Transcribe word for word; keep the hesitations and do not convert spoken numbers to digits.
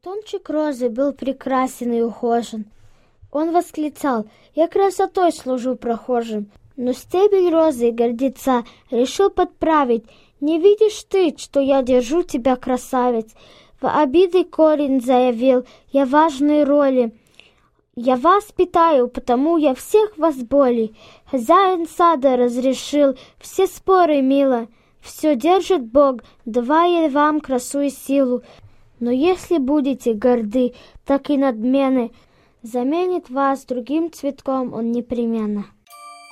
Бутончик розы был прекрасен и ухожен. Он восклицал: «Я красотой служу прохожим». Но стебель розы гордеца решил подправить: «Не видишь ты, что я держу тебя, красавец?» В обиды корень заявил: «Я важные роли. Я вас питаю, потому я всех вас болей». Хозяин сада разрешил все споры мило. Все держит Бог, давая вам красу и силу. Но если будете горды, так и надменны, заменит вас другим цветком он непременно.